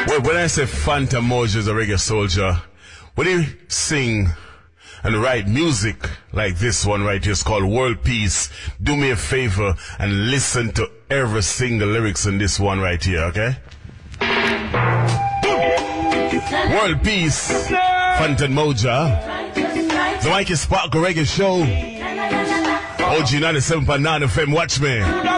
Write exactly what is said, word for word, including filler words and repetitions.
Well, when I say Phantom Mojo is a reggae soldier, when he sing and write music like this one right here, it's called World Peace. Do me a favor and listen to every single lyrics in this one right here, okay? World Peace, Phantom Mojo, the Mikey Sparkle Reggae Show, O G ninety-seven point nine F M, watch me.